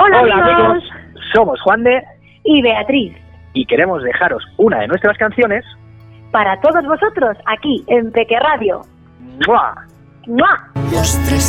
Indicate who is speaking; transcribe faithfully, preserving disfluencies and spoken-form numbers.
Speaker 1: Hola, Hola amigos. amigos, somos Juan de
Speaker 2: y Beatriz
Speaker 1: y queremos dejaros una de nuestras canciones
Speaker 2: para todos vosotros aquí en Peque Radio.
Speaker 1: ¡Mua!
Speaker 2: ¡Mua!
Speaker 3: Los tres